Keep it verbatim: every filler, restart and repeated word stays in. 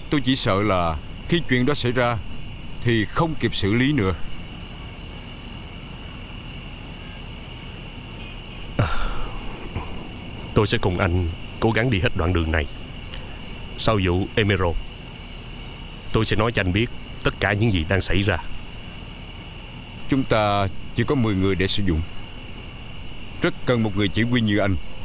Tôi chỉ sợ là khi chuyện đó xảy ra thì không kịp xử lý nữa. Tôi sẽ cùng anh cố gắng đi hết đoạn đường này. Sau vụ Emerald, tôi sẽ nói cho anh biết tất cả những gì đang xảy ra. Chúng ta chỉ có mười người để sử dụng. Rất cần một người chỉ huy như anh.